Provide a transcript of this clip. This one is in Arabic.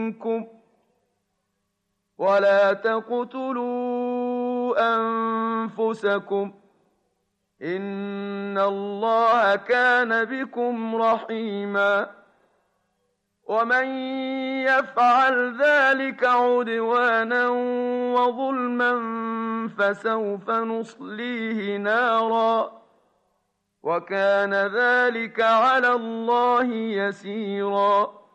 منكم ولا تقتلوا أنفسكم إن الله كان بكم رحيما ومن يفعل ذلك عدوانا وظلما فسوف نصليه نارا وكان ذلك على الله يسيرا